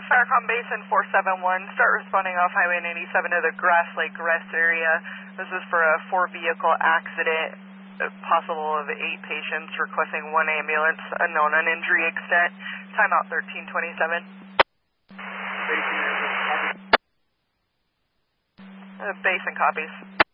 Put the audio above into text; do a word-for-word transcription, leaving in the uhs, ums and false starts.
Firecom Basin four seven one, start responding off Highway ninety-seven to the Grass Lake Rest area. This is for a four-vehicle accident, possible of eight patients, requesting one ambulance, unknown on injury extent. Timeout thirteen twenty-seven. Uh, Basin copies.